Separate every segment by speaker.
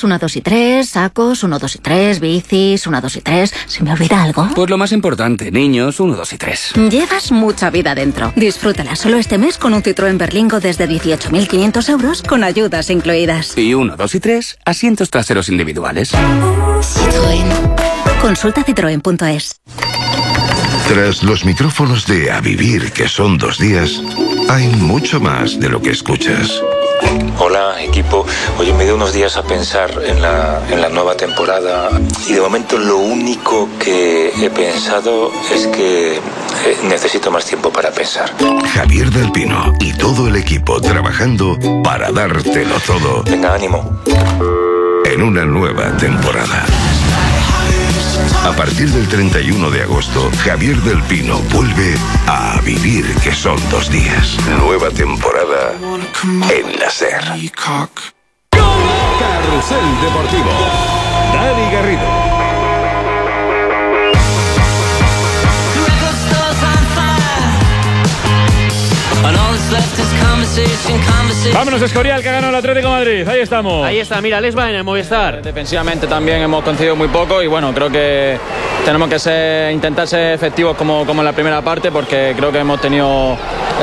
Speaker 1: Zapatillas 1, 2 y 3, sacos 1, 2 y 3, bicis 1, 2 y 3. ¿Se me olvida algo?
Speaker 2: Pues lo más importante, niños 1, 2 y 3.
Speaker 1: Llevas mucha vida dentro. Disfrútala solo este mes con un Citroën Berlingo desde 18.500 euros con ayudas incluidas.
Speaker 2: Y 1, 2 y 3, asientos traseros individuales.
Speaker 1: Citroën. Consulta citroen.es.
Speaker 3: Tras los micrófonos de A Vivir, que son 2 días, hay mucho más de lo que escuchas.
Speaker 4: Hola, equipo. Oye, me dio unos días a pensar en la nueva temporada y de momento lo único que he pensado es que necesito más tiempo para pensar.
Speaker 3: Javier del Pino y todo el equipo trabajando para dártelo todo.
Speaker 4: Venga, ánimo.
Speaker 3: En una nueva temporada. A partir del 31 de agosto, Javier del Pino vuelve a Vivir, que son 2 días. Nueva temporada en la SER.
Speaker 5: Carrusel Deportivo. Dani Garrido.
Speaker 6: Vámonos, Escorial, que ha ganado el Atlético de Madrid. Ahí estamos.
Speaker 7: Ahí está, mira, Alex Baena en Movistar.
Speaker 8: Defensivamente también hemos concedido muy poco y bueno, creo que tenemos que intentar ser efectivos como en la primera parte, porque creo que hemos tenido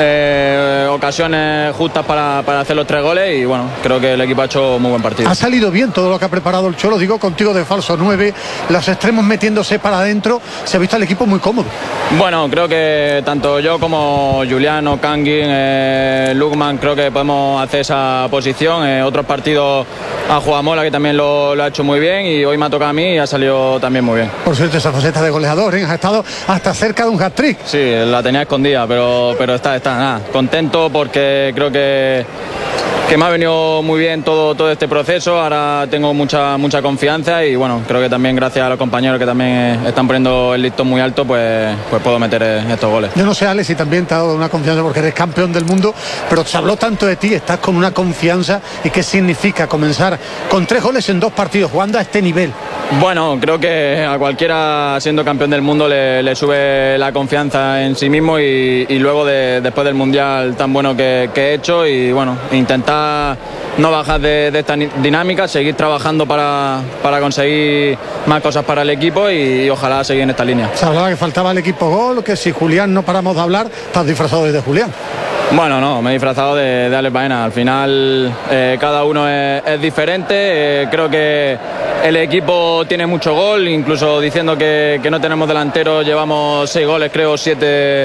Speaker 8: ocasiones justas para hacer los 3 goles y bueno, creo que el equipo ha hecho muy buen partido.
Speaker 9: Ha salido bien todo lo que ha preparado el Cholo, digo, contigo de falso 9, los extremos metiéndose para adentro, se ha visto al equipo muy cómodo.
Speaker 8: Bueno, creo que tanto yo como Juliano, Kangin, Lukman, creo que podemos hacer esa posición. Otros partidos a Juan Mola, que también lo ha hecho muy bien, y hoy me ha tocado a mí y ha salido también muy bien.
Speaker 9: Por cierto, esa faceta de goleador, ha estado hasta cerca de un hat-trick.
Speaker 8: Sí, la tenía escondida, pero está nada, contento porque creo que me ha venido muy bien todo este proceso. Ahora tengo mucha confianza y bueno, creo que también gracias a los compañeros que también están poniendo el listón muy alto, pues puedo meter estos goles.
Speaker 9: Yo no sé, Alex, si también te ha dado una confianza porque eres campeón del mundo, pero se habló tanto de ti, estás con una confianza. ¿Y qué significa comenzar con 3 goles en 2 partidos jugando a este nivel?
Speaker 8: Bueno, creo que a cualquiera siendo campeón del mundo le sube la confianza en sí mismo y luego después del Mundial tan bueno que he hecho, y bueno, intentar no bajar de esta dinámica, seguir trabajando para conseguir más cosas para el equipo y ojalá seguir en esta línea.
Speaker 9: Se hablaba que faltaba el equipo gol, que si Julián no paramos de hablar, estás disfrazado de Julián.
Speaker 8: Bueno, no, me he disfrazado de Alex Baena. Al final cada uno es diferente. Creo que el equipo tiene mucho gol, incluso diciendo que no tenemos delantero, llevamos 6 goles, creo 7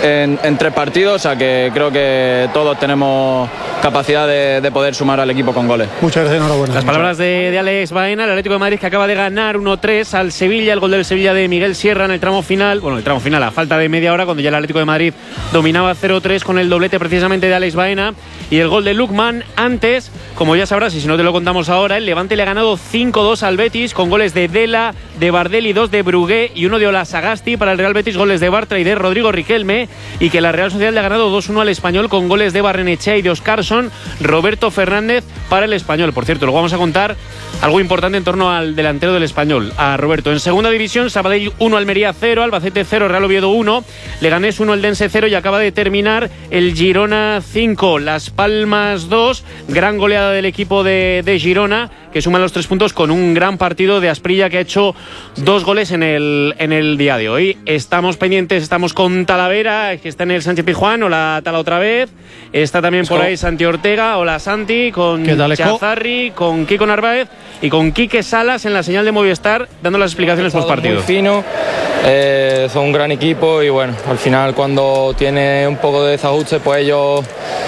Speaker 8: en 3 partidos, o sea que creo que todos tenemos capacidad de poder sumar al equipo con goles.
Speaker 9: Muchas gracias, enhorabuena.
Speaker 7: Las palabras de Alex Baena, el Atlético de Madrid, que acaba de ganar 1-3 al Sevilla, el gol del Sevilla de Miguel Sierra en el tramo final, a falta de media hora, cuando ya el Atlético de Madrid dominaba 0-3 con el doblete precisamente de Alex Baena, y el gol de Lukman. Antes, como ya sabrás, y si no te lo contamos ahora, el Levante le ha ganado 5-2 al Betis, con goles de Dela, de Bardelli, 2 de Brugué y 1 de Olasagasti. Para el Real Betis, goles de Bartra y de Rodrigo Riquelme, y que la Real Sociedad le ha ganado 2-1 al Español, con goles de Barrenechea y de Oscarson. Roberto Fernández para el Español. Por cierto, luego vamos a contar algo importante en torno al delantero del Español, a Roberto. En segunda división, Sabadell 1, Almería 0, Albacete 0, Real Oviedo 1, Leganés 1, Eldense 0, y acaba de terminar el Girona 5, Las Palmas 2. Gran goleada del equipo de Girona, que suma los 3 puntos con un gran partido de Asprilla, que ha hecho 2 goles en el día de hoy. Estamos pendientes, estamos con Talavera, que está en el Sánchez Pizjuán. Hola, Tala, otra vez. Está también por ahí Santi Ortega. Hola, Santi, con Chazarri, con Kiko Narváez y con Quique Salas en la señal de Movistar, dando las explicaciones post partido.
Speaker 8: Muy fino, son un gran equipo y bueno, al final cuando tiene un poco de desajuste, pues ellos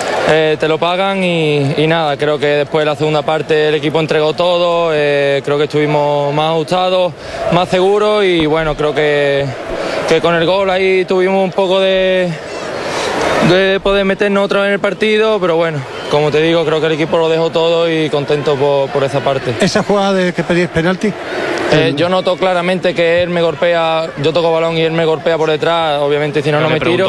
Speaker 8: te lo pagan y nada, creo que después de la segunda parte el equipo entregó todo, creo que estuvimos más ajustados, más seguros y bueno, creo que con el gol ahí tuvimos un poco de poder meternos otra vez en el partido, pero bueno, como te digo, creo que el equipo lo dejó todo y contento por esa parte.
Speaker 9: ¿Esa jugada de que pedís penalti?
Speaker 8: Yo noto claramente que él me golpea, yo toco balón y él me golpea por detrás, obviamente si no me tiro.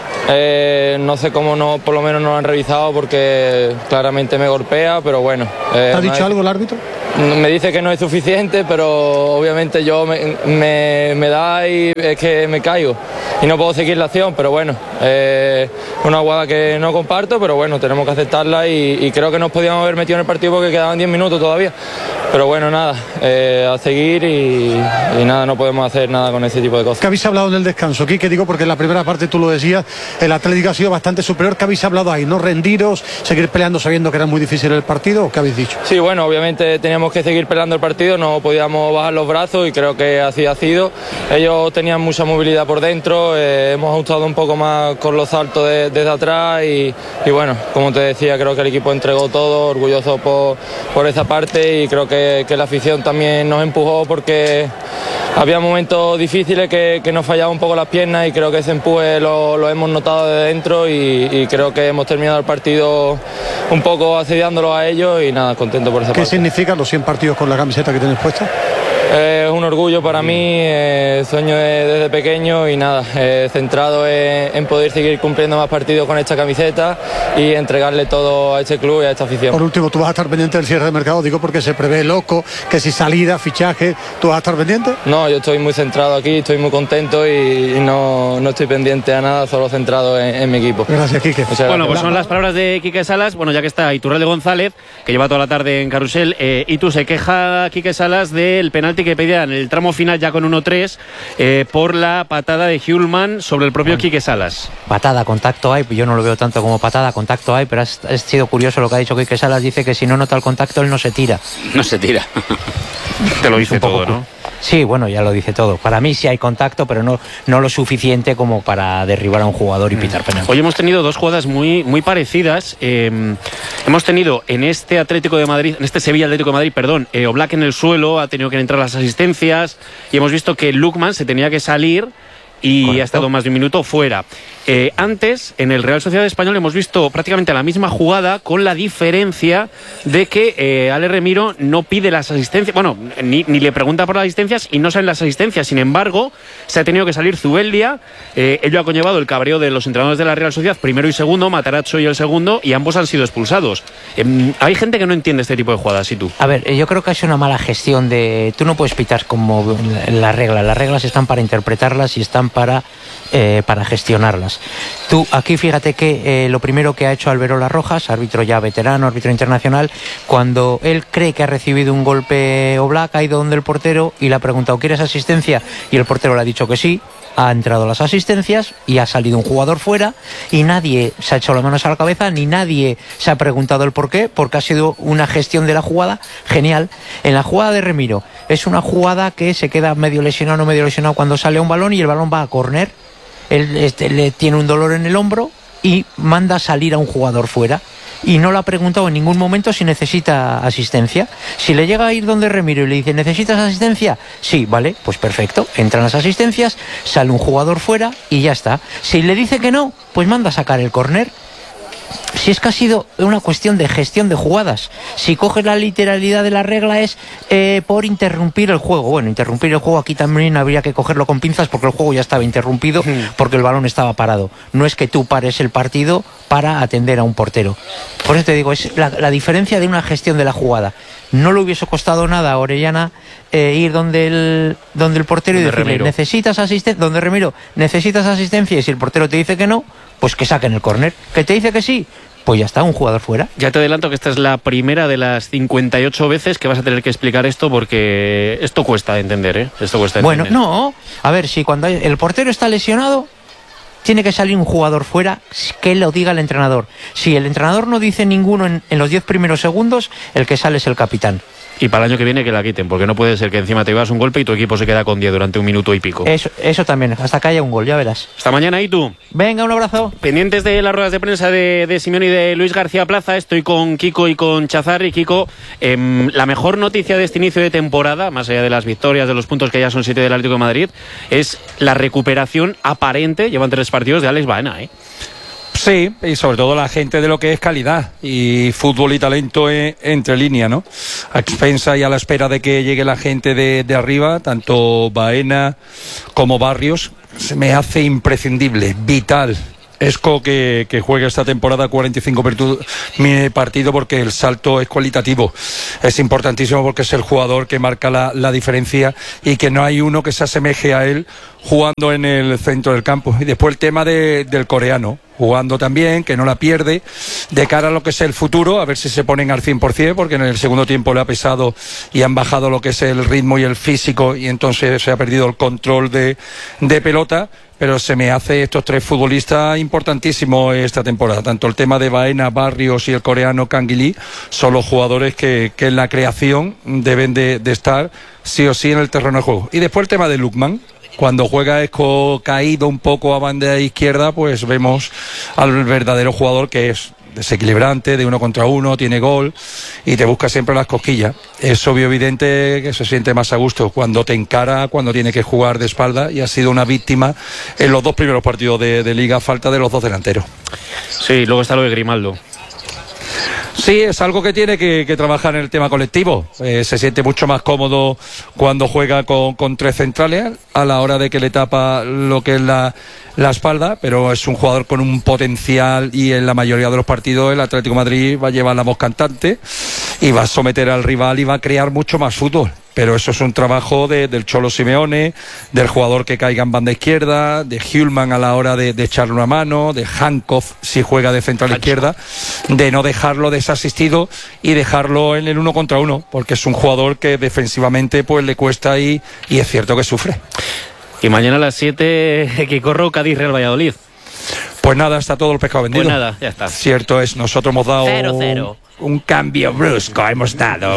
Speaker 8: No sé cómo no, por lo menos no lo han revisado porque claramente me golpea, pero bueno.
Speaker 9: ¿Te ha dicho algo el árbitro?
Speaker 8: Me dice que no es suficiente, pero obviamente yo me da y es que me caigo y no puedo seguir la acción, pero bueno, una jugada que no comparto, pero bueno, tenemos que aceptarla y creo que nos podíamos haber metido en el partido porque quedaban 10 minutos todavía, bueno, nada, a seguir y nada, no podemos hacer nada con ese tipo de cosas.
Speaker 9: ¿Qué habéis hablado en el descanso, Quique? Digo porque en la primera parte tú lo decías, el Atlético ha sido bastante superior. ¿Qué habéis hablado ahí? ¿No rendiros, seguir peleando sabiendo que era muy difícil el partido o qué habéis dicho?
Speaker 8: Sí, bueno, obviamente teníamos que seguir peleando el partido, no podíamos bajar los brazos y creo que así ha sido. Ellos tenían mucha movilidad por dentro, hemos ajustado un poco más con los saltos desde atrás y bueno, como te decía, creo que el equipo entregó todo, orgulloso por esa parte y creo que la afición también nos empujó porque había momentos difíciles que nos fallaban un poco las piernas y creo que ese empuje lo hemos notado de dentro y creo que hemos terminado el partido un poco asediándolo a ellos y nada, contento por esa parte.
Speaker 9: ¿Qué significan los 100 partidos con la camiseta que tienes puesta?
Speaker 8: Es un orgullo para mí, sueño desde pequeño y nada, centrado en poder seguir cumpliendo más partidos con esta camiseta y entregarle todo a este club y a esta afición.
Speaker 9: Por último, ¿tú vas a estar pendiente del cierre de mercado? Digo porque se prevé loco, que si salida, fichaje, ¿tú vas a estar pendiente?
Speaker 8: No, yo estoy muy centrado aquí, estoy muy contento y no estoy pendiente a nada, solo centrado en mi equipo.
Speaker 9: Gracias, Quique.
Speaker 7: Bueno, pues son las palabras de Quique Salas. Bueno, ya que está Iturralde González, que lleva toda la tarde en Carrusel, y tú, se queja Quique Salas del penalti que pedía en el tramo final ya con 1-3 por la patada de Hjulmand sobre el propio Quique Salas.
Speaker 10: Patada, contacto hay, yo no lo veo tanto como patada, contacto hay, pero ha sido curioso lo que ha dicho Quique Salas, dice que si no nota el contacto él no se tira.
Speaker 2: No se tira.
Speaker 7: Te lo dice todo, ¿no?
Speaker 10: Sí, bueno, ya lo dice todo. Para mí sí hay contacto, pero no lo suficiente como para derribar a un jugador y pitar penal.
Speaker 7: Hoy hemos tenido dos jugadas muy parecidas. Hemos tenido en este Atlético de Madrid, en este Sevilla Atlético de Madrid, perdón, Oblak en el suelo, ha tenido que entrar las asistencias y hemos visto que Lookman se tenía que salir y correcto, ha estado más de un minuto fuera. Antes, en el Real Sociedad Español hemos visto prácticamente la misma jugada, con la diferencia de que Ale Remiro no pide las asistencias, bueno, ni le pregunta por las asistencias y no salen las asistencias. Sin embargo, se ha tenido que salir Zubeldia, ello ha conllevado el cabreo de los entrenadores de la Real Sociedad, primero y segundo, Matarazzo y el segundo, y ambos han sido expulsados. Hay gente que no entiende este tipo de jugadas, ¿y tú?
Speaker 10: A ver, yo creo que es una mala gestión de... Tú no puedes pitar como las reglas están para interpretarlas y están para gestionarlas. Tú, aquí fíjate que lo primero que ha hecho Alberola Rojas, árbitro ya veterano, árbitro internacional, cuando él cree que ha recibido un golpe Oblak, ha ido donde el portero y le ha preguntado ¿quieres asistencia? Y el portero le ha dicho que sí, ha entrado las asistencias y ha salido un jugador fuera y nadie se ha echado las manos a la cabeza ni nadie se ha preguntado el por qué, porque ha sido una gestión de la jugada genial. En la jugada de Remiro es una jugada que se queda medio lesionado, no medio lesionado cuando sale un balón y el balón va a córner. Él le tiene un dolor en el hombro y manda salir a un jugador fuera y no le ha preguntado en ningún momento si necesita asistencia. Si le llega a ir donde Remiro y le dice ¿necesitas asistencia? Sí, vale, pues perfecto, entran las asistencias, sale un jugador fuera y ya está. Si le dice que no, pues manda a sacar el córner. Si es que ha sido una cuestión de gestión de jugadas. Si coges la literalidad de la regla es por interrumpir el juego. Bueno, interrumpir el juego aquí también habría que cogerlo con pinzas porque el juego ya estaba interrumpido porque el balón estaba parado. No es que tú pares el partido para atender a un portero. Por eso te digo, es la diferencia de una gestión de la jugada. No le hubiese costado nada a Orellana ir donde el portero y decirle Remiro, ¿necesitas asistencia? Donde Remiro, ¿necesitas asistencia? Y si el portero te dice que no, pues que saquen el córner. ¿Que te dice que sí? Pues ya está, un jugador fuera.
Speaker 7: Ya te adelanto que esta es la primera de las 58 veces que vas a tener que explicar esto porque esto cuesta de entender, ¿eh? Esto cuesta de entender.
Speaker 10: Bueno, no. A ver, si cuando el portero está lesionado, tiene que salir un jugador fuera que lo diga el entrenador. Si el entrenador no dice ninguno en los 10 primeros segundos, el que sale es el capitán.
Speaker 7: Y para el año que viene que la quiten, porque no puede ser que encima te llevas un golpe y tu equipo se queda con 10 durante un minuto y pico.
Speaker 10: Eso también, hasta que haya un gol, ya verás.
Speaker 7: Hasta mañana, ¿y tú?
Speaker 10: Venga, un abrazo.
Speaker 7: Pendientes de las ruedas de prensa de Simeone y de Luis García Plaza, estoy con Kiko y con Chazar. Y Kiko, la mejor noticia de este inicio de temporada, más allá de las victorias, de los puntos que ya son 7 del Atlético de Madrid, es la recuperación aparente, llevan 3 partidos, de Alex Baena, ¿eh?
Speaker 11: Sí, y sobre todo la gente de lo que es calidad y fútbol y talento entre líneas, ¿no? A expensa y a la espera de que llegue la gente de arriba, tanto Baena como Barrios, se me hace imprescindible, vital. Esco que juegue esta temporada 45 partidos porque el salto es cualitativo, es importantísimo porque es el jugador que marca la diferencia y que no hay uno que se asemeje a él jugando en el centro del campo. Y después el tema del coreano, jugando también, que no la pierde, de cara a lo que es el futuro, a ver si se ponen al 100%, porque en el segundo tiempo le ha pesado y han bajado lo que es el ritmo y el físico, y entonces se ha perdido el control de pelota. Pero se me hace estos tres futbolistas importantísimos esta temporada. Tanto el tema de Baena, Barrios y el coreano Kang Lee son los jugadores que en la creación deben de estar sí o sí en el terreno de juego. Y después el tema de Lookman. Cuando juega Esco caído un poco a banda izquierda, pues vemos al verdadero jugador, que es desequilibrante, de 1 contra 1, tiene gol y te busca siempre las cosquillas. Es obvio, evidente que se siente más a gusto cuando te encara, cuando tiene que jugar de espalda, y ha sido una víctima en los 2 primeros partidos de Liga, falta de los 2 delanteros.
Speaker 7: Sí, luego está lo de Grimaldo.
Speaker 11: Sí, es algo que tiene que trabajar en el tema colectivo. Se siente mucho más cómodo cuando juega con 3 centrales a la hora de que le tapa lo que es la espalda, pero es un jugador con un potencial, y en la mayoría de los partidos el Atlético de Madrid va a llevar la voz cantante y va a someter al rival y va a crear mucho más fútbol. Pero eso es un trabajo del Cholo Simeone, del jugador que caiga en banda izquierda, de Hjulman a la hora de echarle una mano, de Hankoff si juega de central izquierda, de no dejarlo desasistido y dejarlo en el 1 contra 1, porque es un jugador que defensivamente pues le cuesta y es cierto que sufre.
Speaker 7: Y mañana a las 7 que corro Cádiz Real Valladolid.
Speaker 11: Pues nada, está todo el pescado vendido.
Speaker 7: Pues nada, ya está.
Speaker 11: Cierto es, nosotros hemos dado
Speaker 7: 0-0.
Speaker 11: Un cambio brusco, hemos dado.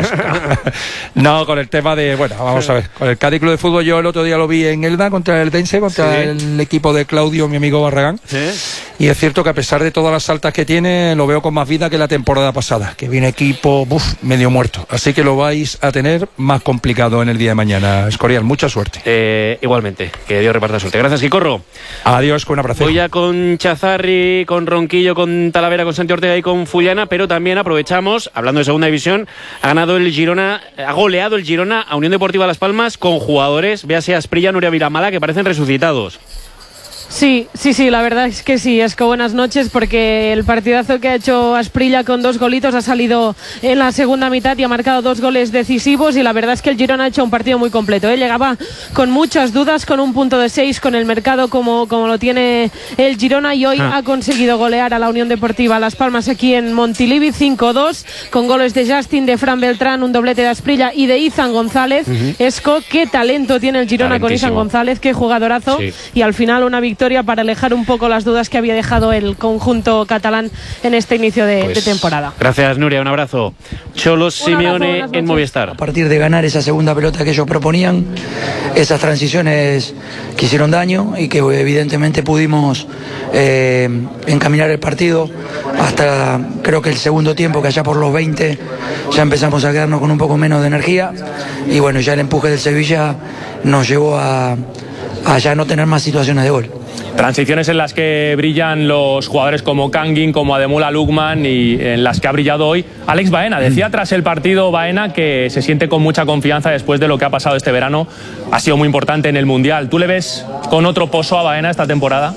Speaker 11: No, con el tema de, bueno, vamos a ver, con el Cádiz Club de Fútbol, yo el otro día lo vi en Elda contra el Dense, contra el equipo de Claudio, mi amigo Barragán. Sí. Y es cierto que a pesar de todas las altas que tiene, lo veo con más vida que la temporada pasada, que viene equipo medio muerto. Así que lo vais a tener más complicado en el día de mañana, Escorial. Mucha suerte.
Speaker 7: Igualmente, que Dios reparta suerte. Gracias, Quicorro.
Speaker 11: Adiós, con un abrazo.
Speaker 7: Voy ya con Chazarri, con Ronquillo, con Talavera, con Santi Ortega y con Fullana, pero también aprovechamos, hablando de segunda división, ha goleado el Girona a Unión Deportiva Las Palmas con jugadores, véase Asprilla, Nuria Viramala, que parecen resucitados.
Speaker 12: Sí, la verdad es que sí, Esco, buenas noches, porque el partidazo que ha hecho Asprilla con 2 golitos ha salido en la segunda mitad y ha marcado 2 goles decisivos, y la verdad es que el Girona ha hecho un partido muy completo, ¿eh? Llegaba con muchas dudas, con un punto de 6 con el mercado como lo tiene el Girona, y hoy ha conseguido golear a la Unión Deportiva Las Palmas aquí en Montilivi 5-2, con goles de Justin, de Fran Beltrán, un doblete de Asprilla y de Izan González. Esco, qué talento tiene el Girona con Izan González, qué jugadorazo, y al final una victoria para alejar un poco las dudas que había dejado el conjunto catalán en este inicio de temporada.
Speaker 7: Gracias, Nuria, un abrazo. Cholo Simeone en Movistar.
Speaker 13: A partir de ganar esa segunda pelota que ellos proponían, esas transiciones que hicieron daño y que evidentemente pudimos encaminar el partido hasta creo que el segundo tiempo, que allá por los 20 ya empezamos a quedarnos con un poco menos de energía, y bueno, ya el empuje del Sevilla nos llevó a ya no tener más situaciones de gol.
Speaker 14: Transiciones en las que brillan los jugadores como Kangin, como Ademola Lookman, y en las que ha brillado hoy Alex Baena. Decía tras el partido Baena que se siente con mucha confianza después de lo que ha pasado este verano. Ha sido muy importante en el Mundial. ¿Tú le ves con otro pozo a Baena esta temporada?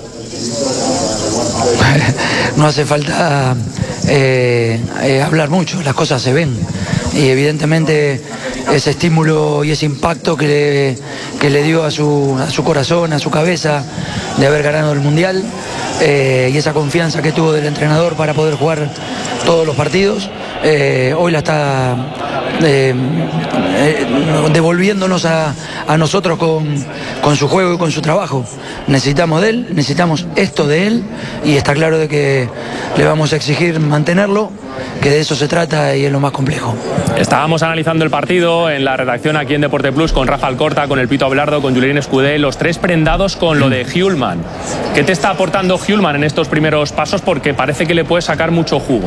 Speaker 13: No hace falta hablar mucho, las cosas se ven, y evidentemente ese estímulo y ese impacto que le dio a su corazón, a su cabeza, de haber ganado el Mundial, y esa confianza que tuvo del entrenador para poder jugar todos los partidos, hoy la está devolviéndonos a nosotros con su juego y con su trabajo. Necesitamos de él, necesitamos esto de él, y está claro de que le vamos a exigir mantenerlo, que de eso se trata y es lo más complejo.
Speaker 14: Estábamos analizando el partido en la redacción aquí en Deporte Plus con Rafa Alcorta, con el Pito Abelardo, con Julien Escudé, los tres prendados con lo de Hjulman. ¿Qué te está aportando Hjulman en estos primeros pasos? Porque parece que le puede sacar mucho jugo.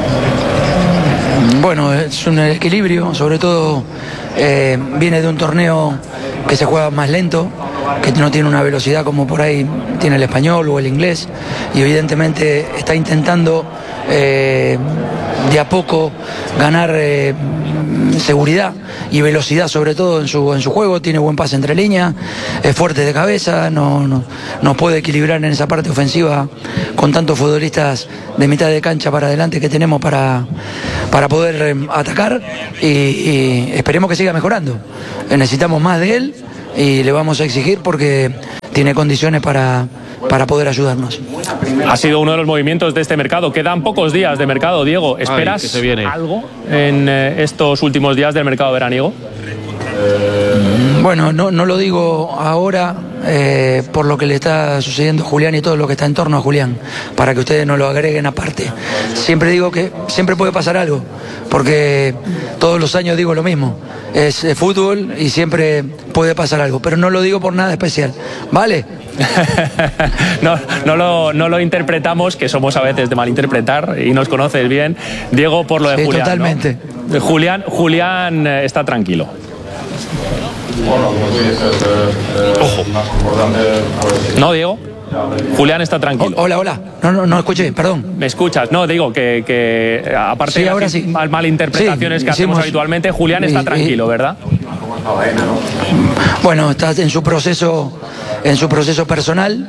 Speaker 13: Bueno, es un equilibrio, sobre todo viene de un torneo que se juega más lento, que no tiene una velocidad como por ahí tiene el español o el inglés, y evidentemente está intentando de a poco ganar seguridad y velocidad, sobre todo en su juego. Tiene buen pase entre líneas, es fuerte de cabeza, nos puede equilibrar en esa parte ofensiva con tantos futbolistas de mitad de cancha para adelante que tenemos para poder atacar, y esperemos que siga mejorando. Necesitamos más de él, y le vamos a exigir porque tiene condiciones para poder ayudarnos.
Speaker 14: Ha sido uno de los movimientos de este mercado. Quedan pocos días de mercado, Diego. ¿Esperas algo en estos últimos días del mercado veraniego?
Speaker 13: Bueno, no lo digo ahora por lo que le está sucediendo a Julián y todo lo que está en torno a Julián, para que ustedes no lo agreguen aparte. Siempre digo que siempre puede pasar algo, porque todos los años digo lo mismo. Es fútbol y siempre puede pasar algo, pero no lo digo por nada especial, ¿vale?
Speaker 14: no lo interpretamos, que somos a veces de malinterpretar y nos conoces bien, Diego, por lo de Julián.
Speaker 13: Totalmente.
Speaker 14: ¿No? Julián está tranquilo. Ojo. ¿No, Diego? Julián está tranquilo.
Speaker 13: Hola. No escuché, perdón.
Speaker 14: ¿Me escuchas? No, digo que aparte de las malinterpretaciones que hacemos habitualmente, Julián está tranquilo, ¿verdad?
Speaker 13: Bueno, está en su proceso personal.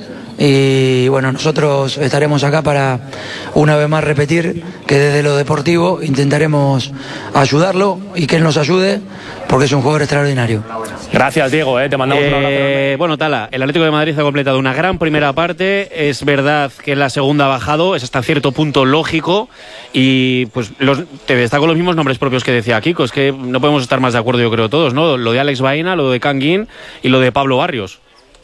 Speaker 13: Y bueno, nosotros estaremos acá para una vez más repetir que desde lo deportivo intentaremos ayudarlo y que él nos ayude, porque es un jugador extraordinario.
Speaker 14: Gracias, Diego, te mandamos un abrazo.
Speaker 7: Bueno, Tala, el Atlético de Madrid ha completado una gran primera parte. Es verdad que la segunda ha bajado, es hasta cierto punto lógico. Y pues te destaco los mismos nombres propios que decía Kiko. Es que no podemos estar más de acuerdo, yo creo, todos, ¿no? Lo de Alex Baena, lo de Kangin y lo de Pablo Barrios.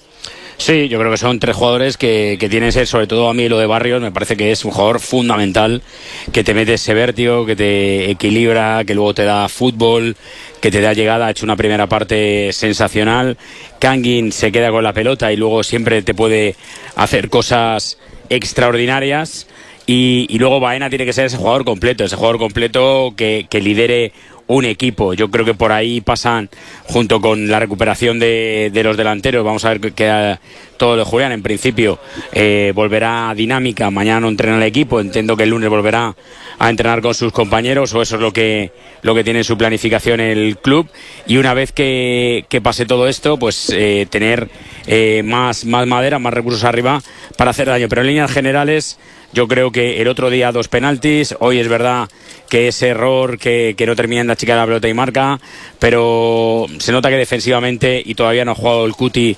Speaker 15: Sí, yo creo que son tres jugadores que tienen que ser, sobre todo a mí lo de Barrios, me parece que es un jugador fundamental, que te mete ese vértigo, que te equilibra, que luego te da fútbol, que te da llegada, ha hecho una primera parte sensacional. Kangin se queda con la pelota y luego siempre te puede hacer cosas extraordinarias. Y luego Baena tiene que ser ese jugador completo que lidere un equipo. Yo creo que por ahí pasan, junto con la recuperación de los delanteros. Vamos a ver qué queda todo de Julián. En principio volverá a dinámica, mañana no entrena el equipo, entiendo que el lunes volverá a entrenar con sus compañeros, o eso es lo que tiene en su planificación el club. Y una vez que pase todo esto, pues tener más madera, más recursos arriba para hacer daño. Pero en líneas generales, yo creo que el otro día 2 penaltis, hoy es verdad que ese error que no termina en la chica de la pelota y marca, pero se nota que defensivamente, y todavía no ha jugado el Cuti,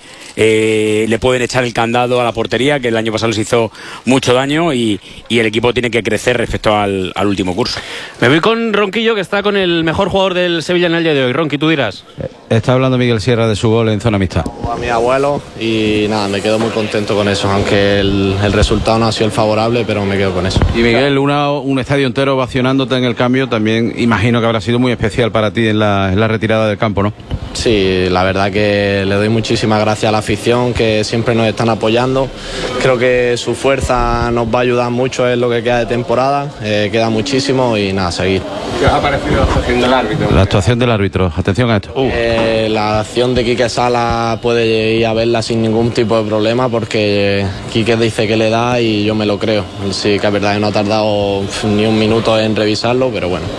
Speaker 15: le pueden echar el candado a la portería, que el año pasado les hizo mucho daño, y el equipo tiene que crecer respecto al último curso.
Speaker 7: Me voy con Ronquillo, que está con el mejor jugador del Sevilla en el día de hoy. Ronqui, tú dirás.
Speaker 16: Está hablando Miguel Sierra de su gol en zona mixta.
Speaker 17: A mi abuelo, y nada, me quedo muy contento con eso, aunque el resultado no ha sido el favorable, pero me quedo con eso.
Speaker 16: Y Miguel, un estadio entero vacionándote en el cambio, también imagino que habrá sido muy especial para ti en la retirada del campo, ¿no?
Speaker 17: Sí, la verdad que le doy muchísimas gracias a la afición, que siempre nos están apoyando. Creo que su fuerza nos va a ayudar mucho en lo que queda de temporada, queda muchísimo y nada, seguir.
Speaker 16: ¿Qué os ha parecido la actuación del árbitro? La actuación del árbitro, atención a esto.
Speaker 17: La acción de Quique Sala puede ir a verla sin ningún tipo de problema, porque Quique dice que le da y yo me lo creo. Sí que es verdad que no ha tardado ni un minuto en revisarlo, pero bueno.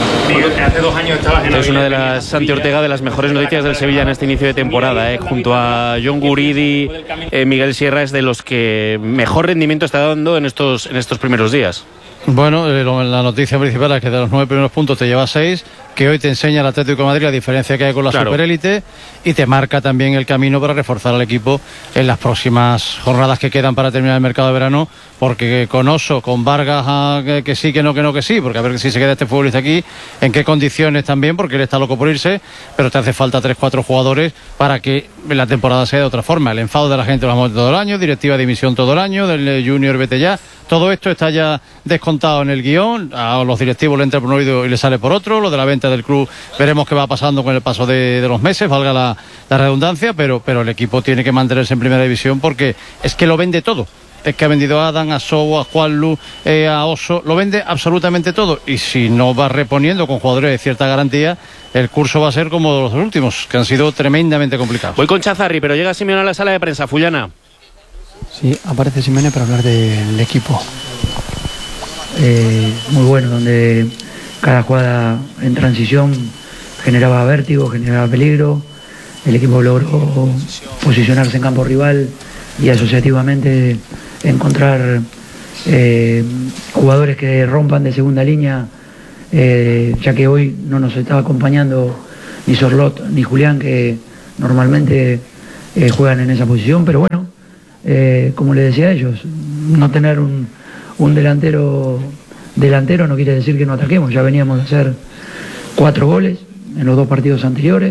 Speaker 14: Hace 2 años estabas en
Speaker 7: Es una de las, Santi Ortega, de las mejores noticias del Sevilla en este inicio de temporada. Junto a John Guridi, Miguel Sierra es de los que mejor rendimiento está dando en estos primeros días.
Speaker 9: Bueno, la noticia principal es que de los 9 primeros puntos te lleva 6, que hoy te enseña el Atlético de Madrid la diferencia que hay con la superélite, y te marca también el camino para reforzar al equipo en las próximas jornadas que quedan para terminar el mercado de verano, porque con Oso, con Vargas, que sí, que no, que sí, porque a ver si se queda este futbolista aquí, en qué condiciones también, porque él está loco por irse, pero te hace falta 3-4 jugadores para que la temporada sea de otra forma. El enfado de la gente lo vamos todo el año, directiva de dimisión todo el año, del Junior vete ya, todo esto está ya descontado en el guión. A los directivos le entra por un oído y le sale por otro. Lo de la venta del club veremos qué va pasando con el paso de los meses, valga la redundancia, pero el equipo tiene que mantenerse en primera división, porque es que lo vende todo. Es que ha vendido a Adam, a Sou, a Juanlu, a Oso, lo vende absolutamente todo, y si no va reponiendo con jugadores de cierta garantía, el curso va a ser como los últimos, que han sido tremendamente complicados.
Speaker 7: Voy con Chazarri, pero llega Simeone a la sala de prensa. Fullana.
Speaker 18: Sí, aparece Simeone para hablar del equipo. Muy bueno, donde cada jugada en transición generaba vértigo, generaba peligro. El equipo logró posicionarse en campo rival y asociativamente encontrar jugadores que rompan de segunda línea, ya que hoy no nos estaba acompañando ni Sorlot ni Julián, que normalmente juegan en esa posición, pero bueno, como les decía a ellos, no tener un delantero no quiere decir que no ataquemos. Ya veníamos a hacer 4 goles en los 2 partidos anteriores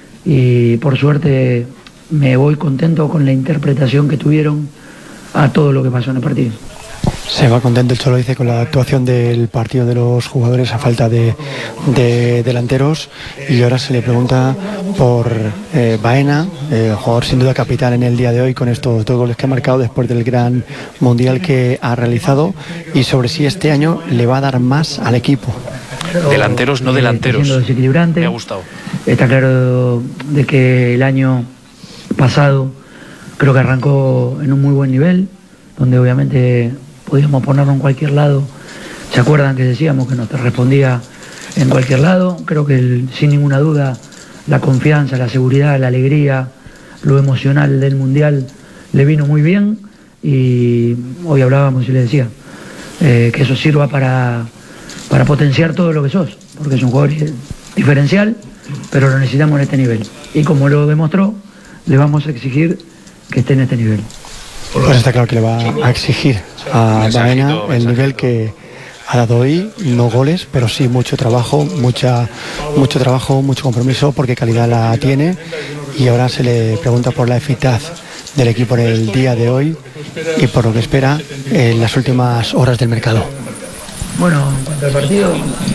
Speaker 18: y por suerte me voy contento con la interpretación que tuvieron a todo lo que pasó en el partido.
Speaker 19: Se va contento el Cholo, dice, con la actuación del partido de los jugadores a falta de delanteros, y ahora se le pregunta por Baena, jugador sin duda capitán en el día de hoy con estos 2 goles que ha marcado después del gran mundial que ha realizado, y sobre si este año le va a dar más al equipo.
Speaker 20: Delanteros, no delanteros.
Speaker 18: Desequilibrante.
Speaker 20: Me ha gustado.
Speaker 18: Está claro de que el año pasado creo que arrancó en un muy buen nivel, donde obviamente podíamos ponerlo en cualquier lado. ¿Se acuerdan que decíamos que nos respondía en cualquier lado? Creo que sin ninguna duda la confianza, la seguridad, la alegría, lo emocional del Mundial le vino muy bien, y hoy hablábamos y le decía que eso sirva para potenciar todo lo que sos, porque es un jugador diferencial, pero lo necesitamos en este nivel, y como lo demostró, le vamos a exigir que esté en este nivel.
Speaker 19: Pues está claro que le va a exigir a Baena el nivel que ha dado hoy, no goles, pero sí mucho trabajo, mucho compromiso, porque calidad la tiene, y ahora se le pregunta por la eficaz del equipo en el día de hoy y por lo que espera en las últimas horas del mercado.
Speaker 18: Bueno, en cuanto al partido,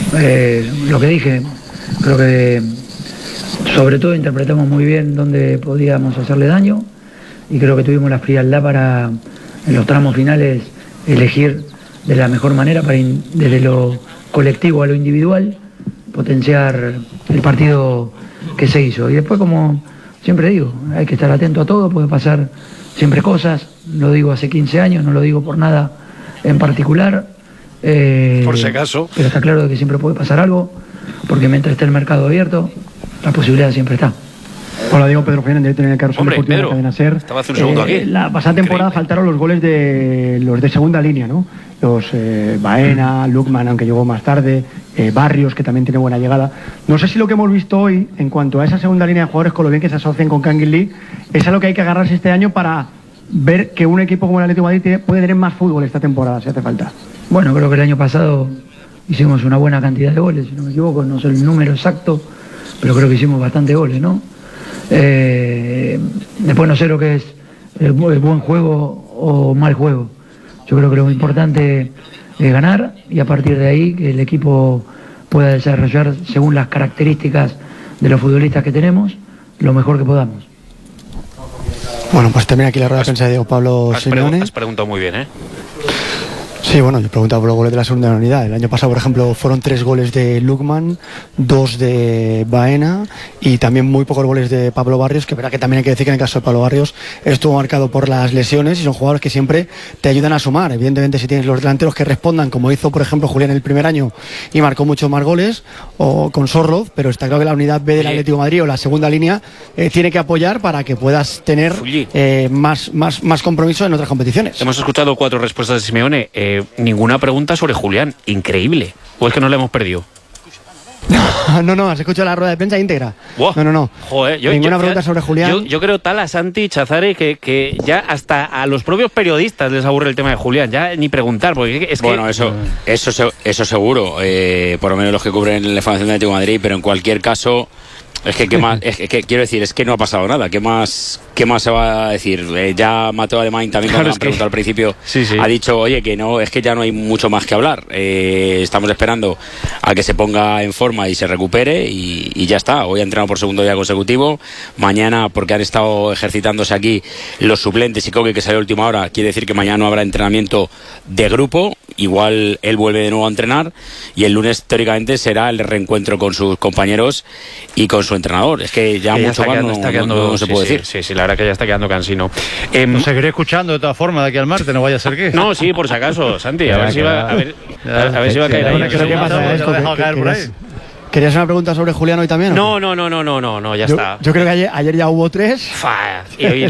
Speaker 18: lo que dije, creo que sobre todo interpretamos muy bien dónde podíamos hacerle daño, y creo que tuvimos la frialdad para, en los tramos finales, elegir de la mejor manera, para desde lo colectivo a lo individual, potenciar el partido que se hizo. Y después, como siempre digo, hay que estar atento a todo, puede pasar siempre cosas, lo digo hace 15 años, no lo digo por nada en particular.
Speaker 20: Por si acaso.
Speaker 18: Pero está claro de que siempre puede pasar algo, porque mientras esté el mercado abierto, la posibilidad siempre está.
Speaker 21: Hola, Diego, Pedro Fernández, de Carlos Deportivo de Cadena Ser.
Speaker 20: Estaba hace un segundo aquí.
Speaker 21: La pasada temporada faltaron los goles de los de segunda línea, ¿no? Los Baena, Lukman, aunque llegó más tarde, Barrios, que también tiene buena llegada. No sé si lo que hemos visto hoy, en cuanto a esa segunda línea de jugadores, con lo bien que se asocian con Kangin Lee, es a lo que hay que agarrarse este año para ver que un equipo como el Atlético de Madrid puede tener más fútbol esta temporada, si hace falta.
Speaker 18: Bueno, creo que el año pasado hicimos una buena cantidad de goles, si no me equivoco, no sé el número exacto, pero creo que hicimos bastantes goles, ¿no? Después no sé lo que es el buen juego o mal juego. Yo creo que lo importante es ganar, y a partir de ahí que el equipo pueda desarrollar según las características de los futbolistas que tenemos lo mejor que podamos.
Speaker 19: Bueno, pues termina aquí la rueda de prensa de Diego Pablo Simeone.
Speaker 20: Has preguntado muy bien, ¿eh?
Speaker 19: Sí, bueno, yo he preguntado por los goles de la segunda unidad. El año pasado, por ejemplo, fueron 3 goles de Lukman, 2 de Baena, y también muy pocos goles de Pablo Barrios, que verá que también hay que decir que en el caso de Pablo Barrios estuvo marcado por las lesiones, y son jugadores que siempre te ayudan a sumar. Evidentemente, si tienes los delanteros que respondan, como hizo, por ejemplo, Julián el primer año y marcó muchos más goles, o con Sorloz, pero está claro que la unidad B del Atlético de Madrid o la segunda línea tiene que apoyar para que puedas tener más compromiso en otras competiciones.
Speaker 20: Hemos escuchado 4 respuestas de Simeone. Ninguna pregunta sobre Julián. Increíble. ¿O es que nos la hemos perdido?
Speaker 19: No, has escuchado la rueda de prensa íntegra.
Speaker 20: Wow.
Speaker 19: No.
Speaker 20: Joder,
Speaker 19: ninguna pregunta sobre Julián.
Speaker 20: Yo creo tal a Santi Chazare que ya hasta a los propios periodistas les aburre el tema de Julián. Ya ni preguntar, porque es que...
Speaker 15: Bueno, eso seguro. Por lo menos los que cubren la información de Atlético de Madrid, pero en cualquier caso... Es que, ¿qué más? Es que quiero decir, es que no ha pasado nada. ¿Qué más se va a decir? Ya Mateo Alemán también, cuando me han preguntado al principio, ha dicho, oye, que no, es que ya no hay mucho más que hablar. Estamos esperando a que se ponga en forma y se recupere, y ya está. Hoy ha entrenado por segundo día consecutivo. Mañana, porque han estado ejercitándose aquí los suplentes y Coque, que salió a última hora, quiere decir que mañana no habrá entrenamiento de grupo. Igual él vuelve de nuevo a entrenar, y el lunes teóricamente será el reencuentro con sus compañeros y con su entrenador. Es que ya mucho más no se puede decir.
Speaker 20: Sí, la verdad que ya está quedando cansino.
Speaker 9: Lo seguiré escuchando de todas formas de aquí al martes, no vaya a ser que...
Speaker 20: No, sí, por si acaso, Santi, a ver si va a caer ahí.
Speaker 19: ¿Qué pasa? ¿Querías una pregunta sobre Julián hoy también?
Speaker 20: No, ya está.
Speaker 19: Yo creo que ayer ya hubo 3.
Speaker 20: Y hoy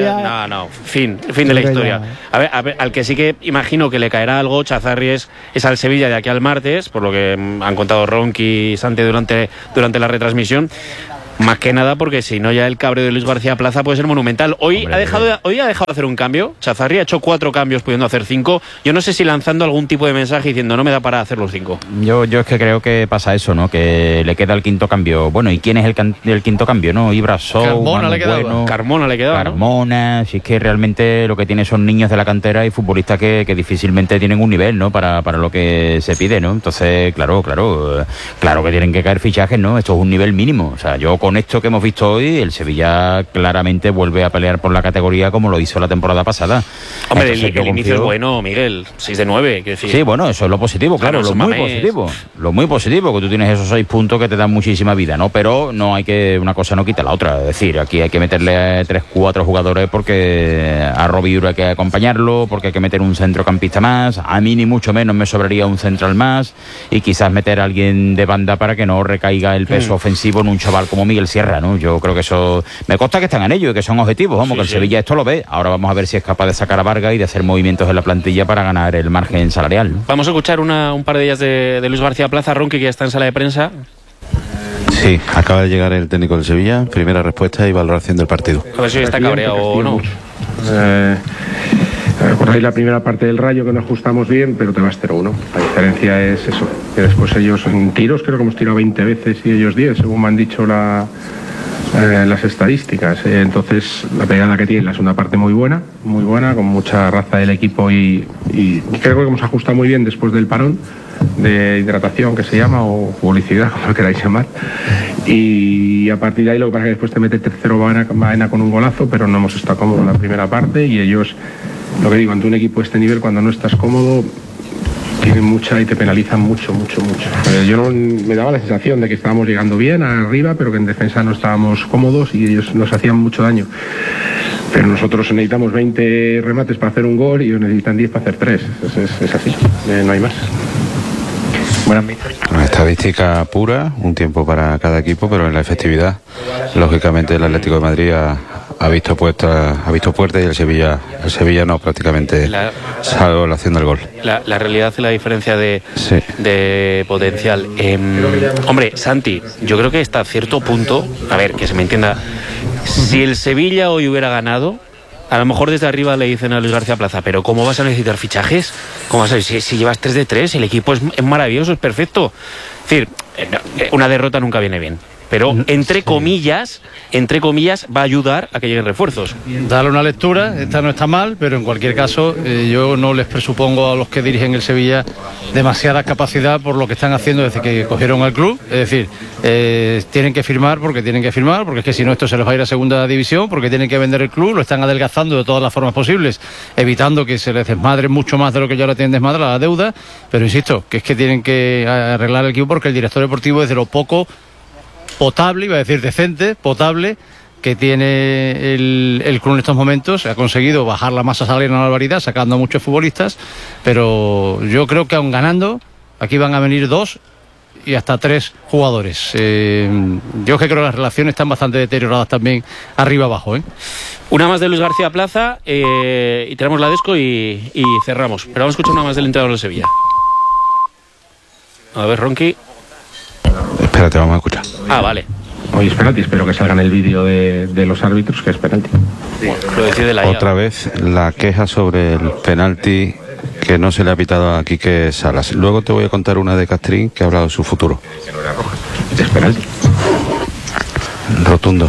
Speaker 20: fin de la historia. A ver, al que sí que imagino que le caerá algo, Chazarri, es al Sevilla de aquí al martes, por lo que han contado Ronqui y Santi durante la retransmisión. Más que nada porque si no ya el cabreo de Luis García Plaza puede ser monumental. Hoy ha dejado de hacer un cambio. Chazarri ha hecho 4 cambios pudiendo hacer 5. Yo no sé si lanzando algún tipo de mensaje diciendo no me da para hacer los 5.
Speaker 1: Yo es que creo que pasa eso, ¿no? Que le queda el quinto cambio. Bueno, ¿y quién es el quinto cambio, no? Ibrasou,
Speaker 20: Carmona le quedaba.
Speaker 1: Bueno,
Speaker 20: Carmona le quedaba,
Speaker 1: Carmona, ¿no? Si es que realmente lo que tiene son niños de la cantera y futbolistas que difícilmente tienen un nivel, ¿no? Para lo que se pide, ¿no? Entonces, claro que tienen que caer fichajes, ¿no? Esto es un nivel mínimo. O sea, yo con esto que hemos visto hoy, el Sevilla claramente vuelve a pelear por la categoría como lo hizo la temporada pasada.
Speaker 20: Hombre, el inicio es bueno, Miguel, 6 de 9. Decir.
Speaker 1: Sí, bueno, eso es lo positivo, claro, lo muy positivo. Lo muy positivo, que tú tienes esos 6 puntos que te dan muchísima vida, ¿no? Pero no hay que, una cosa no quita la otra. Es decir, aquí hay que meterle 3-4 jugadores porque a Robiur hay que acompañarlo, porque hay que meter un centrocampista más. A mí ni mucho menos me sobraría un central más y quizás meter a alguien de banda para que no recaiga el peso ofensivo en un chaval como Miguel Sierra, ¿no? Yo creo que eso... Me consta que están en ello y que son objetivos, vamos, que el Sevilla esto lo ve. Ahora vamos a ver si es capaz de sacar a Vargas y de hacer movimientos en la plantilla para ganar el margen salarial, ¿no?
Speaker 20: Vamos a escuchar un par de ellas de Luis García Plaza, Ronqui, que ya está en sala de prensa.
Speaker 22: Sí, acaba de llegar el técnico del Sevilla, primera respuesta y valoración del partido.
Speaker 20: A ver si está cabreado o no.
Speaker 23: Recordáis la primera parte del Rayo que nos ajustamos bien, pero te vas 0-1. La diferencia es eso, que después ellos en tiros creo que hemos tirado 20 veces y ellos 10, según me han dicho las estadísticas. Entonces la pegada que tiene la segunda parte muy buena, con mucha raza del equipo y creo que hemos ajustado muy bien después del parón de hidratación que se llama, o publicidad, como lo queráis llamar, y a partir de ahí lo que pasa es que después te mete tercero Baena con un golazo, pero no hemos estado cómodos en la primera parte y ellos, lo que digo, ante un equipo de este nivel, cuando no estás cómodo tienen mucha y te penalizan mucho. Yo no, me daba la sensación de que estábamos llegando bien arriba, pero que en defensa no estábamos cómodos y ellos nos hacían mucho daño. Pero nosotros necesitamos 20 remates para hacer un gol y ellos necesitan 10 para hacer 3. Es así, no hay más.
Speaker 22: Una estadística pura, un tiempo para cada equipo, pero en la efectividad, lógicamente el Atlético de Madrid ha visto puerta y el Sevilla no, prácticamente salvo la acción del gol.
Speaker 20: La realidad y la diferencia de potencial. Hombre, Santi, yo creo que hasta cierto punto, a ver, que se me entienda, si el Sevilla hoy hubiera ganado, a lo mejor desde arriba le dicen a Luis García Plaza, pero ¿cómo vas a necesitar fichajes? ¿Cómo vas a si llevas 3 de 3, el equipo es maravilloso, es perfecto? Es decir, una derrota nunca viene bien. Pero entre comillas va a ayudar a que lleguen refuerzos.
Speaker 9: Dale una lectura, esta no está mal, pero en cualquier caso yo no les presupongo a los que dirigen el Sevilla demasiada capacidad por lo que están haciendo desde que cogieron al club. Es decir, tienen que firmar, porque es que si no esto se les va a ir a segunda división, porque tienen que vender el club, lo están adelgazando de todas las formas posibles, evitando que se les desmadre mucho más de lo que ya ahora tienen desmadrada la deuda, pero insisto, que es que tienen que arreglar el equipo porque el director deportivo es de lo poco potable, iba a decir decente, potable, que tiene el club en estos momentos. Ha conseguido bajar la masa salarial en una barbaridad, sacando a muchos futbolistas, pero yo creo que aun ganando, aquí van a venir 2 y hasta 3 jugadores. Yo creo que las relaciones están bastante deterioradas también arriba abajo, ¿eh?
Speaker 20: Una más de Luis García Plaza y tiramos la desco y cerramos. Pero vamos a escuchar una más del entrenador de Sevilla. A ver, Ronqui.
Speaker 22: Espérate, vamos a escuchar.
Speaker 20: Ah, vale.
Speaker 23: Hoy es penalti, espero que salga en el vídeo de los árbitros, que es penalti.
Speaker 20: Lo decide la
Speaker 22: Otra vez la queja sobre el penalti que no se le ha pitado a Quique Salas. Luego te voy a contar una de Castrín que ha hablado de su futuro.
Speaker 23: Es penalti.
Speaker 22: Rotundo.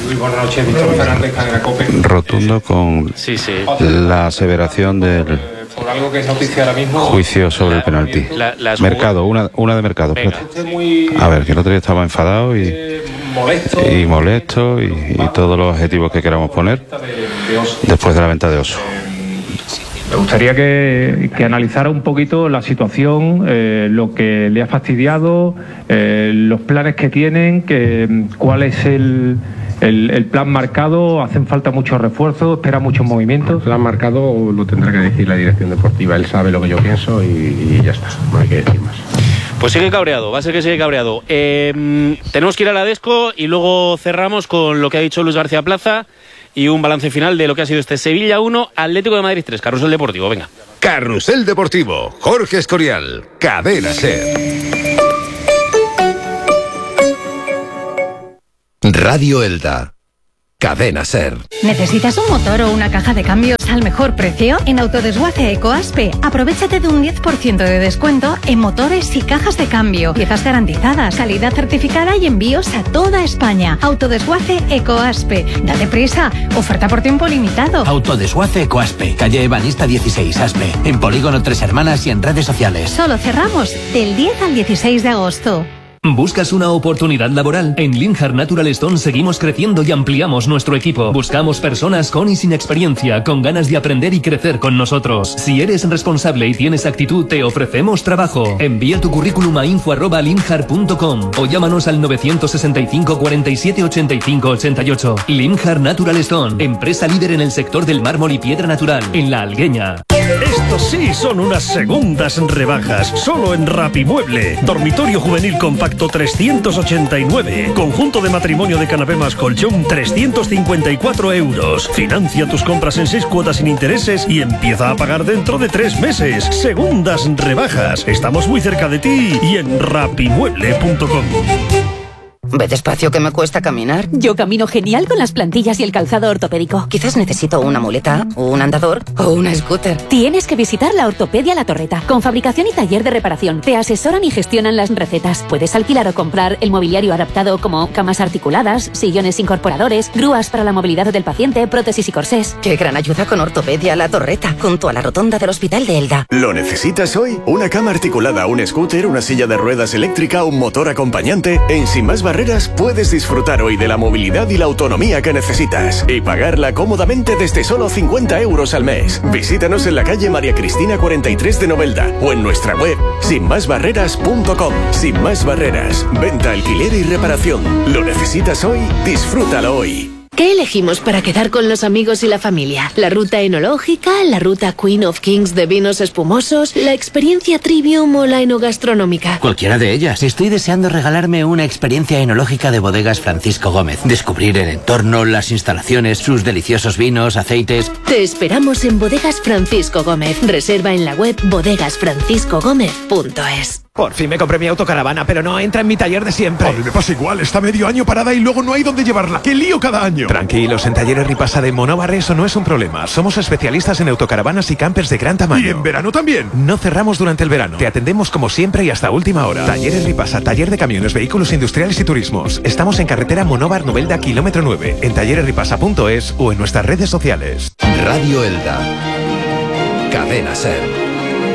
Speaker 22: Rotundo con la aseveración del
Speaker 14: por algo que se noticia ahora mismo.
Speaker 22: Juicio sobre el penalti. Mercado, una de Mercado. A ver, que el otro día estaba enfadado y molesto y todos los adjetivos que queramos poner después de la venta de Oso.
Speaker 23: Me gustaría que analizara un poquito la situación, lo que le ha fastidiado, los planes que tienen, cuál es el plan marcado. Hacen falta muchos refuerzos, espera muchos movimientos. El plan marcado lo tendrá que decir la dirección deportiva, él sabe lo que yo pienso y ya está, no hay que decir más.
Speaker 20: Pues sigue cabreado, va a ser que sigue cabreado. Tenemos que ir a la desco y luego cerramos con lo que ha dicho Luis García Plaza y un balance final de lo que ha sido este Sevilla 1, Atlético de Madrid 3, Carrusel Deportivo, venga.
Speaker 5: Carrusel Deportivo, Jorge Escorial, Cadena SER. Radio Elda. Cadena Ser.
Speaker 3: ¿Necesitas un motor o una caja de cambios al mejor precio? En Autodesguace Ecoaspe, aprovéchate de un 10% de descuento en motores y cajas de cambio. Piezas garantizadas, calidad certificada y envíos a toda España. Autodesguace Ecoaspe. Date prisa, oferta por tiempo limitado.
Speaker 4: Autodesguace Ecoaspe, calle Ebanista 16, Aspe. En Polígono Tres Hermanas y en redes sociales.
Speaker 3: Solo cerramos del 10 al 16 de agosto.
Speaker 6: ¿Buscas una oportunidad laboral? En Linhart Natural Stone seguimos creciendo y ampliamos nuestro equipo. Buscamos personas con y sin experiencia, con ganas de aprender y crecer con nosotros. Si eres responsable y tienes actitud, te ofrecemos trabajo. Envía tu currículum a info@linhart.com o llámanos al 965 47 85 88. Linhart Natural Stone, empresa líder en el sector del mármol y piedra natural, en La Algueña.
Speaker 24: Estos sí son unas segundas rebajas, solo en Rapimueble. Dormitorio juvenil compacto 389. Conjunto de matrimonio de canapé más colchón 354 euros. Financia tus compras en 6 cuotas sin intereses y empieza a pagar dentro de 3 meses. Segundas rebajas. Estamos muy cerca de ti y en rapimueble.com.
Speaker 25: Ve despacio, que me cuesta caminar.
Speaker 26: Yo camino genial con las plantillas y el calzado ortopédico.
Speaker 25: Quizás necesito una muleta, un andador o una scooter.
Speaker 26: Tienes que visitar la Ortopedia La Torreta, con fabricación y taller de reparación. Te asesoran y gestionan las recetas. Puedes alquilar o comprar el mobiliario adaptado como camas articuladas, sillones incorporadores, grúas para la movilidad del paciente, prótesis y corsés.
Speaker 25: Qué gran ayuda con Ortopedia La Torreta, junto a la rotonda del Hospital de Elda.
Speaker 27: ¿Lo necesitas hoy? Una cama articulada, un scooter, una silla de ruedas eléctrica, un motor acompañante. En Sin Más Barreras puedes disfrutar hoy de la movilidad y la autonomía que necesitas y pagarla cómodamente desde solo 50 euros al mes. Visítanos en la calle María Cristina 43 de Novelda o en nuestra web sinmasbarreras.com. Sin Más Barreras, venta, alquiler y reparación. ¿Lo necesitas hoy? Disfrútalo hoy.
Speaker 28: ¿Qué elegimos para quedar con los amigos y la familia? ¿La ruta enológica, la ruta Queen of Kings de vinos espumosos, la experiencia Trivium o la enogastronómica?
Speaker 4: Cualquiera de ellas. Estoy deseando regalarme una experiencia enológica de Bodegas Francisco Gómez. Descubrir el entorno, las instalaciones, sus deliciosos vinos, aceites.
Speaker 28: Te esperamos en Bodegas Francisco Gómez. Reserva en la web bodegasfranciscogomez.es.
Speaker 29: Por fin me compré mi autocaravana, pero no entra en mi taller de siempre.
Speaker 30: A mí me pasa igual, está medio año parada y luego no hay dónde llevarla. ¡Qué lío cada año!
Speaker 29: Tranquilos, en Talleres Ripasa de Monóvar eso no es un problema. Somos especialistas en autocaravanas y campers de gran tamaño.
Speaker 30: ¿Y en verano también?
Speaker 29: No cerramos durante el verano. Te atendemos como siempre y hasta última hora. Talleres Ripasa, taller de camiones, vehículos industriales y turismos. Estamos en carretera Monóvar Novelda, kilómetro 9, en talleresripasa.es o en nuestras redes sociales.
Speaker 5: Radio Elda. Cadena Ser.